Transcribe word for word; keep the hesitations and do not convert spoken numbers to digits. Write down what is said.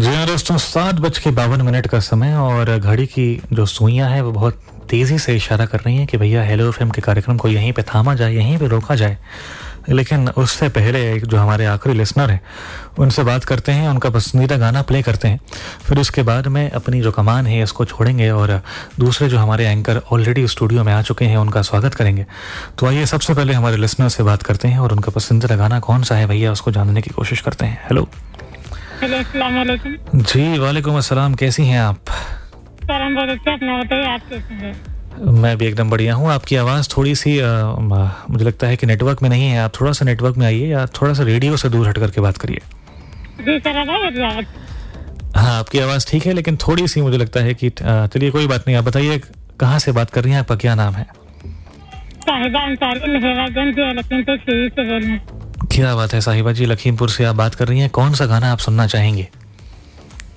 जी हाँ दोस्तों, सात बज के बावन मिनट का समय और घड़ी की जो सुइयां हैं वो बहुत तेज़ी से इशारा कर रही हैं कि भैया हेलो एफएम के कार्यक्रम को यहीं पे थामा जाए, यहीं पे रोका जाए। लेकिन उससे पहले एक जो हमारे आखिरी लिसनर हैं उनसे बात करते हैं, उनका पसंदीदा गाना प्ले करते हैं, फिर उसके बाद में अपनी जो कमान है इसको छोड़ेंगे और दूसरे जो हमारे एंकर ऑलरेडी स्टूडियो में आ चुके हैं उनका स्वागत करेंगे। तो आइए सबसे पहले हमारे लिसनर से बात करते हैं और उनका पसंदीदा गाना कौन सा है भैया उसको जानने की कोशिश करते हैं। हेलो हेलो, अस्सलाम वालेकुम। जी वालेकुम अस्सलाम, कैसी हैं आप? सर हम बहुत अच्छे, अपना बताइए आप कैसे हैं? मैं भी एकदम बढ़िया हूँ। आपकी आवाज़ थोड़ी सी आ, मुझे लगता है कि नेटवर्क में नहीं है, आप थोड़ा सा नेटवर्क में आइए या थोड़ा सा रेडियो से दूर हट करके बात करिए। जी सर, अब आई आवाज़? हाँ आपकी आवाज़ ठीक है लेकिन थोड़ी सी मुझे लगता है कि चलिए कोई बात नहीं। आप बताइए कहाँ से बात कर रही हैं, आपका क्या नाम है? साहिबा अंसारी मेहरागंज लखीमपुर खीरी से बोल रही हूँ। क्या बात है साहिबा जी, लखीमपुर से आप बात कर रही हैं। कौन सा गाना आप सुनना चाहेंगे?